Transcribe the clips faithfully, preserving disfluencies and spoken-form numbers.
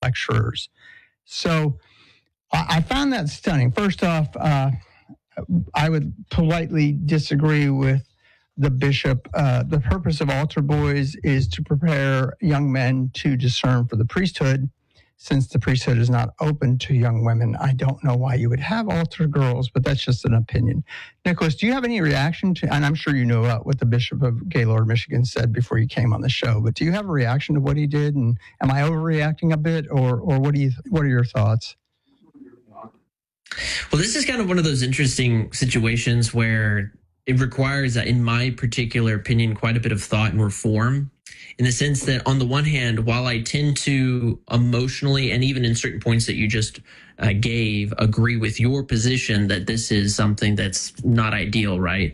lecturers. So I, I found that stunning. First off, uh, I would politely disagree with the bishop. Uh, the purpose of altar boys is to prepare young men to discern for the priesthood. Since the priesthood is not open to young women, I don't know why you would have altar girls, but that's just an opinion. Nicholas, do you have any reaction to, and I'm sure you know uh, what the Bishop of Gaylord, Michigan said before you came on the show, but do you have a reaction to what he did? And am I overreacting a bit, or or what do you, what are your thoughts? Well, this is kind of one of those interesting situations where it requires, in my particular opinion, quite a bit of thought and reform, in the sense that on the one hand, while I tend to emotionally, and even in certain points that you just uh, gave, agree with your position that this is something that's not ideal, right?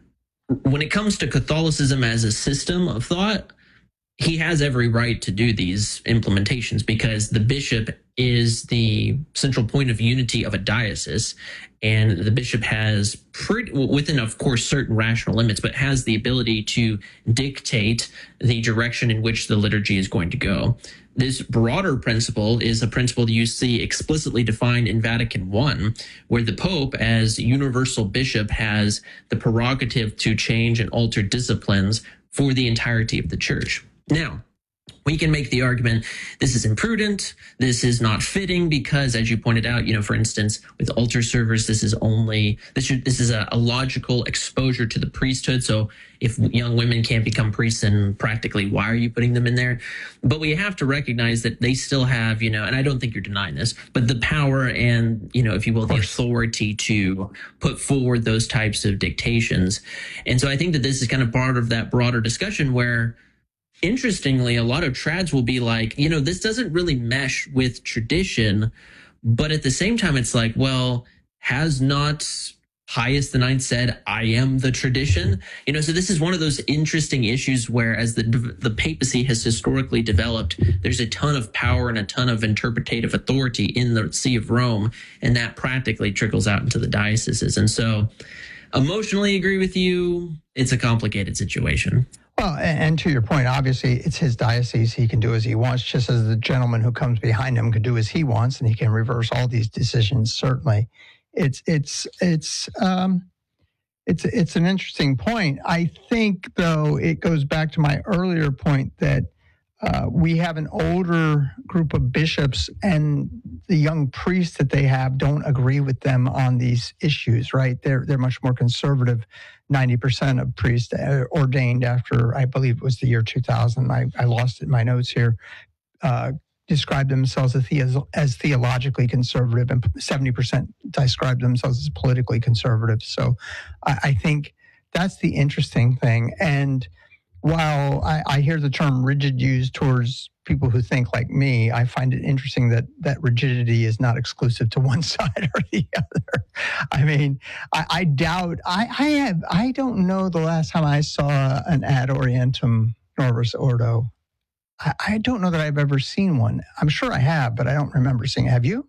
When it comes to Catholicism as a system of thought, he has every right to do these implementations because the bishop is the central point of unity of a diocese, and the bishop has pretty, within, of course, certain rational limits, but has the ability to dictate the direction in which the liturgy is going to go. This broader principle is a principle that you see explicitly defined in Vatican One, where the Pope, as universal bishop, has the prerogative to change and alter disciplines for the entirety of the church. Now, we can make the argument this is imprudent, this is not fitting because, as you pointed out, you know, for instance, with altar servers, this is only this should, this is a, a logical exposure to the priesthood. So if young women can't become priests, then practically why are you putting them in there? But we have to recognize that they still have, you know, and I don't think you're denying this, but the power and, you know, if you will, the authority to put forward those types of dictations. And so I think that this is kind of part of that broader discussion where, interestingly, a lot of trads will be like, you know, this doesn't really mesh with tradition, but at the same time, it's like, well, has not Pius the Ninth said, I am the tradition? You know, so this is one of those interesting issues where, as the the papacy has historically developed, there's a ton of power and a ton of interpretative authority in the See of Rome, and that practically trickles out into the dioceses. And so, emotionally agree with you. It's a complicated situation. Well, and to your point, obviously, it's his diocese. He can do as he wants, just as the gentleman who comes behind him can do as he wants, and he can reverse all these decisions. Certainly, it's it's it's um, it's it's an interesting point. I think, though, it goes back to my earlier point that uh, we have an older group of bishops, and the young priests that they have don't agree with them on these issues. Right? They're they're much more conservative. ninety percent of priests ordained after, I believe it was the year two thousand, I, I lost it in my notes here, uh, described themselves as, the, as theologically conservative, and seventy percent described themselves as politically conservative. So I, I think that's the interesting thing. And while I, I hear the term rigid used towards people who think like me, I find it interesting that that rigidity is not exclusive to one side or the other. I mean, I, I doubt, I, I have, I don't know the last time I saw an Ad Orientem Novus Ordo. I, I don't know that I've ever seen one. I'm sure I have, but I don't remember seeing it. Have you?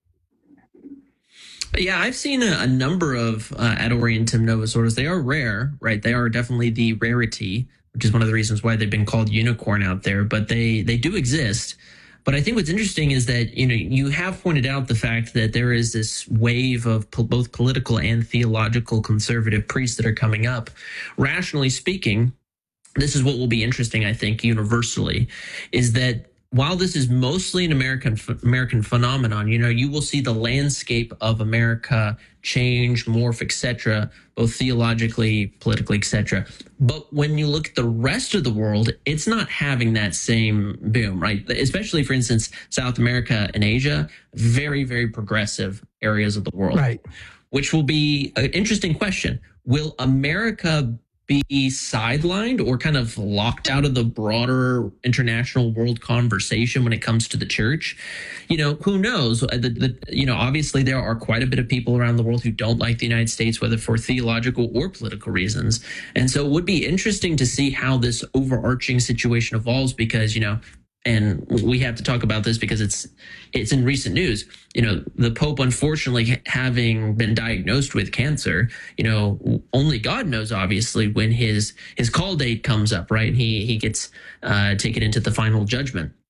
Yeah, I've seen a, a number of uh, Ad Orientem Novus Ordos. They are rare, right? They are definitely the rarity, which is one of the reasons why they've been called unicorn out there, but they, they do exist. But I think what's interesting is that, you know, you have pointed out the fact that there is this wave of po- both political and theological conservative priests that are coming up. Rationally speaking, this is what will be interesting, I think, universally, is that while this is mostly an American American phenomenon, you know, you will see the landscape of America change, morph, et cetera, both theologically, politically, et cetera. But when you look at the rest of the world, it's not having that same boom, right? Especially, for instance, South America and Asia, very, very progressive areas of the world. Right. Which will be an interesting question. Will America be sidelined or kind of locked out of the broader international world conversation when it comes to the church? You know, who knows? The, the, you know, obviously there are quite a bit of people around the world who don't like the United States, whether for theological or political reasons. And so it would be interesting to see how this overarching situation evolves because, you know, and we have to talk about this because it's it's in recent news. You know, the Pope, unfortunately, having been diagnosed with cancer, you know, only God knows, obviously, when his his call date comes up, right? He he gets uh, taken into the final judgment.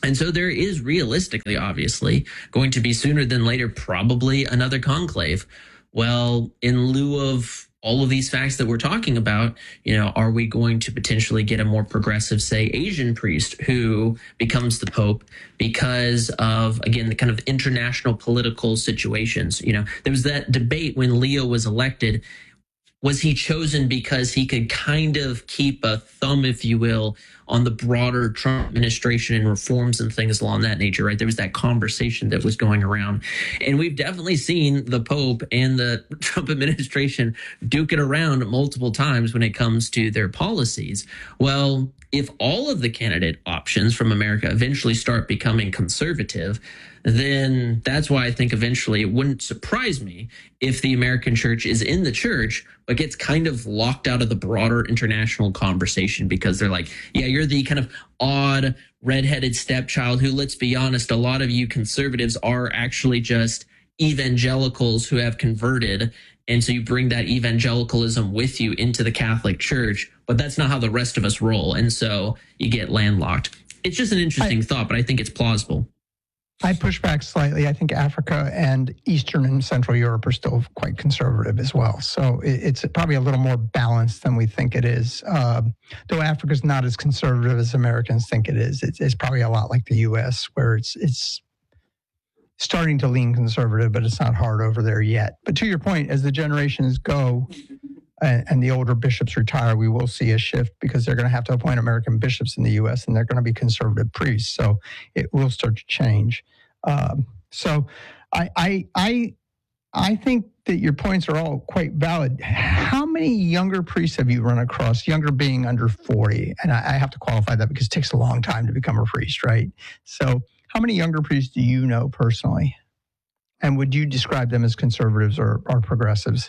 And so there is realistically, obviously, going to be sooner than later, probably another conclave. Well, in lieu of all of these facts that we're talking about, you know, are we going to potentially get a more progressive, say, Asian priest who becomes the Pope because of, again, the kind of international political situations? You know, there was that debate when Leo was elected. Was he chosen because he could kind of keep a thumb, if you will, on the broader Trump administration and reforms and things along that nature, right? There was that conversation that was going around. And we've definitely seen the Pope and the Trump administration duke it around multiple times when it comes to their policies. Well, if all of the candidate options from America eventually start becoming conservative, then that's why I think eventually it wouldn't surprise me if the American church is in the church, but gets kind of locked out of the broader international conversation because they're like, yeah, you're the kind of odd redheaded stepchild who, let's be honest, a lot of you conservatives are actually just evangelicals who have converted. And so you bring that evangelicalism with you into the Catholic Church, but that's not how the rest of us roll. And so you get landlocked. It's just an interesting I, thought, but I think it's plausible. I push back slightly. I think Africa and Eastern and Central Europe are still quite conservative as well. So it's probably a little more balanced than we think it is. Uh, though Africa's not as conservative as Americans think it is. It's, it's probably a lot like the U S, where it's it's starting to lean conservative, but it's not hard over there yet. But to your point, as the generations go and, and the older bishops retire, we will see a shift because they're going to have to appoint American bishops in the U S and they're going to be conservative priests. So it will start to change. Um, so I, I, I, I think that your points are all quite valid. How many younger priests have you run across, younger being under forty? And I, I have to qualify that because it takes a long time to become a priest, right? So how many younger priests do you know personally? And would you describe them as conservatives or, or progressives?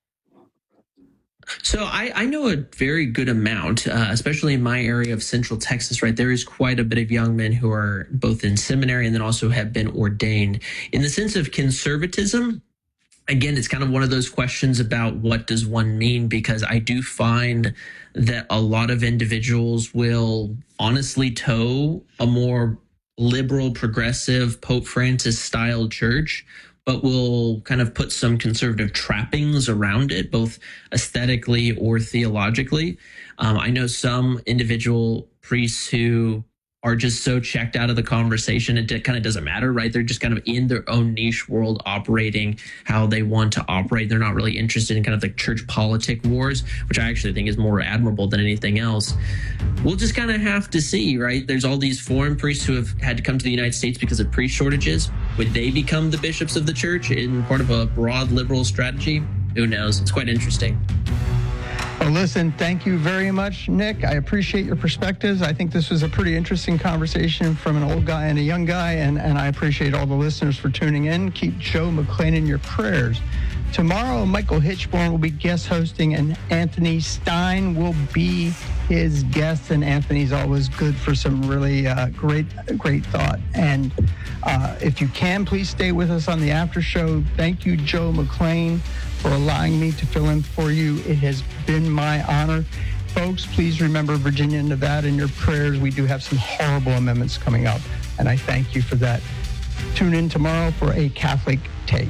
So I, I know a very good amount, uh, especially in my area of Central Texas, right? There is quite a bit of young men who are both in seminary and then also have been ordained. In the sense of conservatism, again, it's kind of one of those questions about what does one mean, because I do find that a lot of individuals will honestly toe a more liberal, progressive, Pope Francis style church, but will kind of put some conservative trappings around it, both aesthetically or theologically. Um, I know some individual priests who are just so checked out of the conversation, it kind of doesn't matter, right? They're just kind of in their own niche world, operating how they want to operate. They're not really interested in kind of the church politic wars, which I actually think is more admirable than anything else. We'll just kind of have to see, right? There's all these foreign priests who have had to come to the United States because of priest shortages. Would they become the bishops of the church in part of a broad liberal strategy? Who knows? It's quite interesting. Well, listen, thank you very much, Nick. I appreciate your perspectives. I think this was a pretty interesting conversation from an old guy and a young guy, and, and I appreciate all the listeners for tuning in. Keep Joe McClain in your prayers. Tomorrow, Michael Hitchborn will be guest hosting, and Anthony Stein will be his guest. And Anthony's always good for some really uh, great, great thought. And uh, if you can, please stay with us on the after show. Thank you, Joe McClain, for allowing me to fill in for you. It has been my honor. Folks, please remember Virginia and Nevada in your prayers. We do have some horrible amendments coming up, and I thank you for that. Tune in tomorrow for A Catholic Take.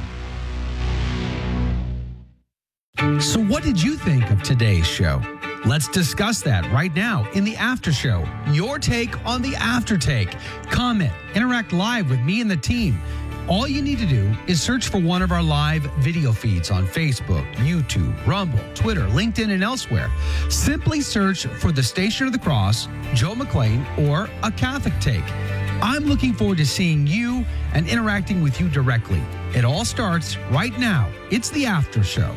So what did you think of today's show? Let's discuss that right now in the after show. Your take on the after take. Comment, interact live with me and the team. All you need to do is search for one of our live video feeds on Facebook, YouTube, Rumble, Twitter, LinkedIn, and elsewhere. Simply search for the Station of the Cross, Joe McClain, or A Catholic Take. I'm looking forward to seeing you and interacting with you directly. It all starts right now. It's the after show.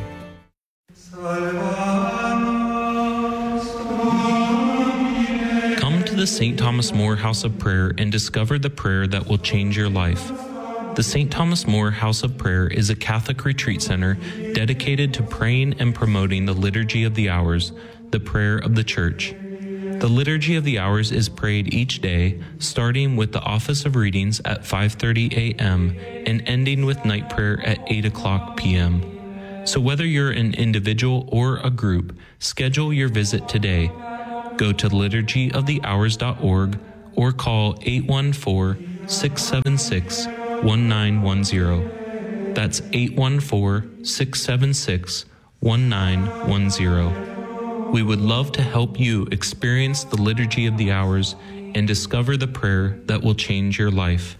Come to the Saint Thomas More House of Prayer and discover the prayer that will change your life. The Saint Thomas More House of Prayer is a Catholic retreat center dedicated to praying and promoting the Liturgy of the Hours, the prayer of the Church. The Liturgy of the Hours is prayed each day, starting with the Office of Readings at five thirty a.m. and ending with night prayer at eight o'clock p.m. So whether you're an individual or a group, schedule your visit today. Go to liturgy of the hours dot org or call eight one four, six seven six, one nine one zero. That's eight one four, six seven six, one nine one zero. We would love to help you experience the Liturgy of the Hours and discover the prayer that will change your life.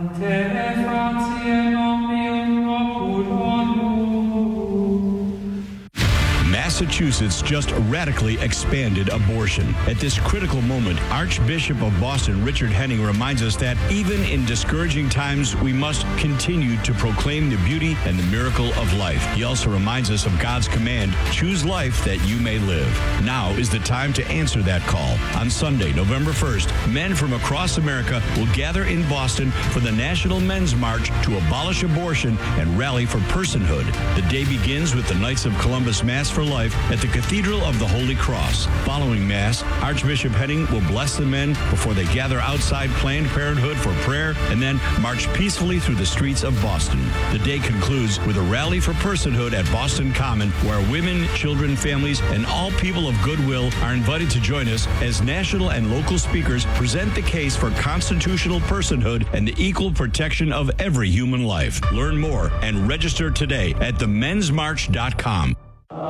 Massachusetts just radically expanded abortion. At this critical moment, Archbishop of Boston Richard Henning reminds us that even in discouraging times, we must continue to proclaim the beauty and the miracle of life. He also reminds us of God's command, choose life that you may live. Now is the time to answer that call. On Sunday, November first, men from across America will gather in Boston for the National Men's March to abolish abortion and rally for personhood. The day begins with the Knights of Columbus Mass for Life at the Cathedral of the Holy Cross. Following Mass, Archbishop Henning will bless the men before they gather outside Planned Parenthood for prayer and then march peacefully through the streets of Boston. The day concludes with a rally for personhood at Boston Common, where women, children, families, and all people of goodwill are invited to join us as national and local speakers present the case for constitutional personhood and the equal protection of every human life. Learn more and register today at the mens march dot com.